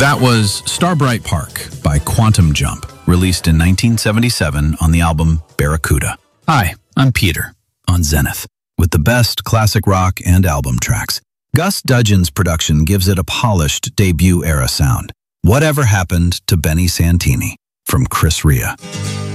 That was Starbright Park by Quantum Jump, released in 1977 on the album Barracuda. Hi, I'm Peter, on Zenith, with the best classic rock and album tracks. Gus Dudgeon's production gives it a polished debut-era sound. Whatever Happened to Benny Santini, from Chris Rea.